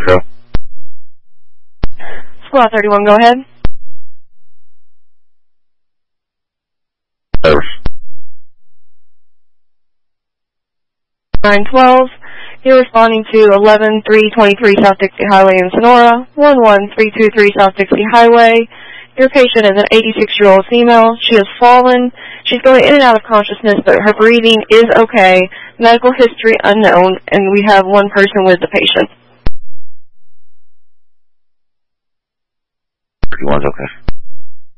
Sure. Squad 31, go ahead. Service. 912. You're responding to 11323 South Dixie Highway in Sonora, 11323 South Dixie Highway. Your patient is an 86-year-old female. She has fallen. She's going in and out of consciousness, but her breathing is okay. Medical history unknown, and we have one person with the patient. 31's okay.